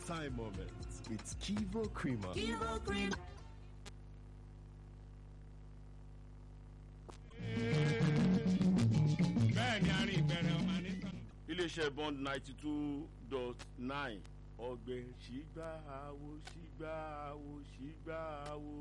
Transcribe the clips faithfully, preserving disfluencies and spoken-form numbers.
time moments with Kivo Creamer. Kivo Creamer. iléeṣẹ́ bond ninety two dot nine ọgbẹ́ ṣìgbà àwo ṣìgbà àwo ṣìgbà àwo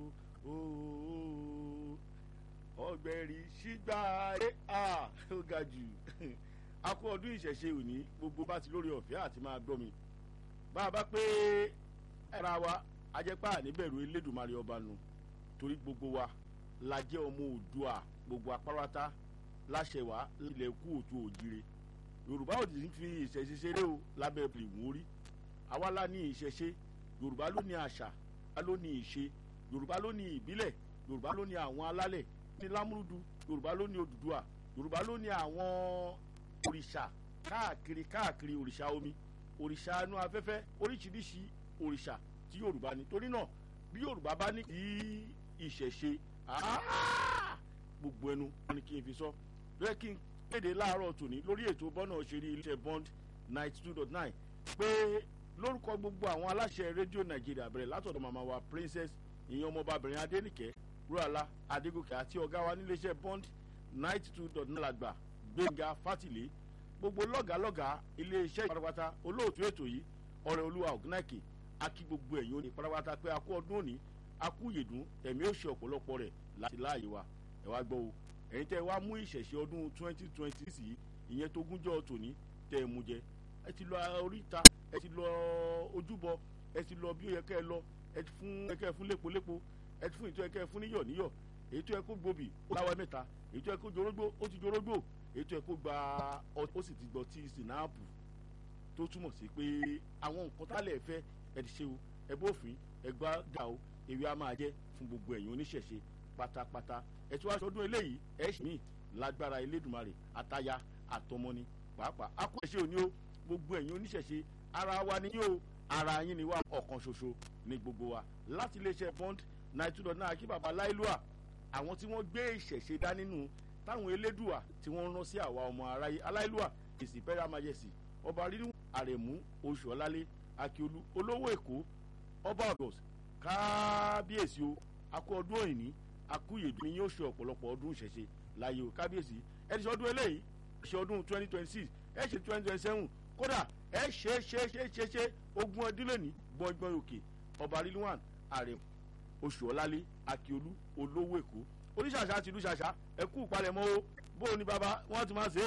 ooo ọgbẹ́ rí ṣìgbà ẹ̀ à ó ga jù a kú ọdún ìṣẹ̀ṣe òní gbogbo bá ti lórí ọ̀fẹ́ àti máa gbọ́ mi bá a bá pé ẹ̀ra wa ajẹ́pá níbẹ̀rù elédùnmarè ọba nù torí gbogbo wa la jẹ́ ọmọ Oòduà gbogbo apárátá láṣẹ wa ilẹ̀ kú òtún òjire yorùbá ò ti fi ìṣẹ̀ṣe ṣeré o lábẹ́ ìwọ̀n orí àwa la ní ìṣẹ̀ṣe yorùbá ló ní àṣà yorùbá ló ní ìṣe yorùbá ló ní ìbílẹ̀ yorùbá ló ní àwọn alálẹ̀ ní lámúrúdù yorùbá ló ní Odùduwà yorùbá ló ní àwọn òrìṣà káàkiri káàkiri òrìṣà omi òrìṣà inú afẹ́fẹ́ oríṣiríṣi òrìṣà tí yorùbá ní torí náà bí yorùbá bá ní kí ìṣẹ̀ṣe gbogbo ẹnu wọn ni kí n fi sọ lóye kí n kéde láàárọ̀ tòní lórí ètò bọ́nà òṣèré iléeṣẹ́ bond ninety two dot nine pé lórúkọ gbogbo àwọn aláṣẹ rédíò nàìjíríà bẹ̀rẹ̀ látọ̀dọ̀ màmá wa princess ìyẹn ọmọbabìnrin adénìkẹ́ rúràlá adégòkè àti ọ̀gá wa níléeṣẹ́ bond ninety two dot nine làgbà gbẹ̀ngà fátìlé gbogbo lọ́gàálọ́gàá iléeṣẹ́ ìparapata olóòtú ètò yìí ọ̀rẹ́ olúwa ògùnnáìkè akí gbogbo ẹ̀yìn òní ìparapata pé a kú ọdún òní a kú yèdún ẹ̀mí ó ṣe ọ̀pọ̀lọpọ̀ rẹ̀ láti láàyè wa ẹ̀ wá gbọ́ o ẹ̀yin tẹ́ wá mú ìṣẹ̀ṣe ọdún twenty twenty sí ìyẹn tó gúnjọ́ tòní tẹ́ ẹ mú jẹ ẹ ti lọ oríta ẹ ti lọ ojúbọ ẹ ti lọ bí ó yẹ kẹ́ ẹ lọ ẹ ti fún ẹ kẹ́ ẹ fún lépolépo ẹ ti fún ètò ẹ kẹ́ ẹ fún níyọ̀ níyọ̀ èyí tó yẹ kó gbòbì ó láwa mẹ́ta èyí tó yẹ kó jorógbó ó ti jorógbó èyí tó yẹ kó gba ó sì ti gbọ́ tí sinapu tó túmọ̀ sí pé àwọn nǹkan tálẹ̀ fẹ́ ẹ ti ṣe o ẹ bófin ẹ gbá gà o èwe á máa jẹ́ fún gbogbo ẹ̀yin oníṣẹ̀ṣe pátápátá ẹ tí wàá sọdún eléyìí ẹ ṣì mí lágbára elédùnmarè àtayá àtọmọni pàápàá akọ ẹṣẹ òní o gbogbo ẹ̀yin oníṣẹ̀ṣe ara wa ni yóò ara yín ni wá ọ̀kan ṣoṣo ní gbogbo wa láti iléeṣẹ́ bond ninety two dot nine kí baba láìlúà àwọn tí wọ́n gbé ìṣẹ̀ṣe dá nínú táwọn elédùà tí wọ́n rán sí àwa ọmọ aráyé aláìlúà èsì pẹ́rẹ́ amáyẹsì ọba rírun àrẹ̀mú oṣù ọ̀lálé akíolú olówó èkó ọba ọ̀gọ̀s kábíyèsí o akọ ọdún òyìnbí akúyèdùn ni yóò ṣe ọ̀pọ̀lọpọ̀ ọdún ìṣẹ̀ṣe láyé o kábíyèsí ẹ ti ṣe ọdún eléyìí ẹ ṣe ọdún twenty twenty six ẹ ṣe twenty twenty seven kódà ẹ ṣe ṣe ṣe ṣe ṣe ogún ọdún lónìí gbọ̀ngbọ̀n òkè ọba rilwan àrẹ oṣù ọ̀lálé akíolú olówó èkó oníṣàṣà ti ìlú ṣàṣà ẹ kú ìpalẹ̀mọ́ o bó o ní bàbá wọn ti máa ṣe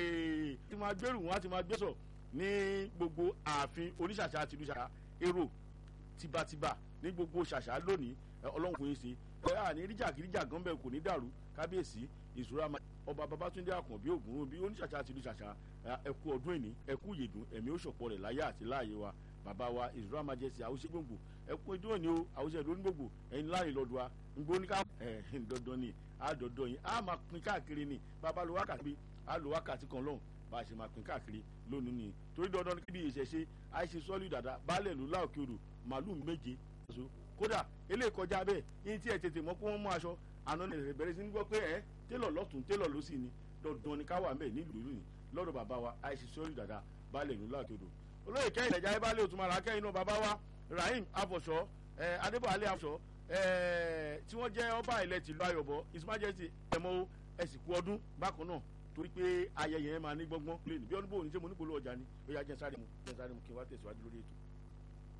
é ti máa gbèrú wọn ti máa gbèsò ní gbogbo ààfin oníṣàṣà ti ìlú ṣàṣà èrò tìbàtìbà ní gbogbo ṣàṣà lónìí ọlọ́run kò yín ṣe ẹ à ní ríjàkíríjà gan bẹ́ẹ̀ kò ní dàrú kábíyèsí ìṣúra ọba babatunde àkànbí ògúnrún bí oníṣàṣà ti ìlú ṣàṣà ẹ kú ọdún ìní ẹ kú yèdùn ẹ̀mí ó ṣọ̀pọ̀ rẹ̀ láyé àti láàyè wa bàbá wa ìṣúra majesty àwùṣe gbòǹgbò ẹ kú ọdún ìní o àwùṣe ìlú onígbòǹgbò ẹ̀yin láàrin lọ́dọ̀ wa ngbó ní ká ẹ̀ dandan ni á dandan yín á máa pín káàkiri ni bàbá lo wákàtí á lo wákàtí kan lọ́hùn bá a ṣe máa pín káàkiri lónìí ni torí dandan ní kíbi ìṣẹ̀ṣe àìṣe sọ́ọ́lì dàda baálẹ̀ ló láòkè odò màálù méje kódà eléyìí kọjá bẹ́ẹ̀ yín tí ẹ tètè mọ̀ pé wọ́n mú aṣọ àná ní ẹ̀rẹ̀ bẹ̀rẹ̀ sí ní gbọ́ pé ẹ télọ̀ lọ́tún télọ̀ ló sì ni dandan ni ká wà mẹ́ẹ̀ nílùú ìlú ni lọ́dọ̀ bàbá wa àìsí sọ́ọ́lì dàda baálẹ̀ ìlú láti odò olóyè kẹ́hìn ẹ̀já ẹ baálé òtún mara kẹ́hìn náà bàbá wa rahim afọ̀ṣọ́ ẹ adébọ̀álẹ̀ afọ̀ṣọ́ ẹ tí wọ́n jẹ́ ọba ilẹ̀ tìlú ayọ̀bọ his majesty ẹ̀mọ́ ẹ̀sìnkú ọdún bákan náà torí pé ayẹyẹ yẹn máa ní gbọ́ngbọ́n lé ní bí ọdún bò ní ṣe mo nípolówó ọjà ni ó yà jẹ́ sáré mu jẹ́ sáré mu kí n wá tẹ̀síwájú lórí ètò.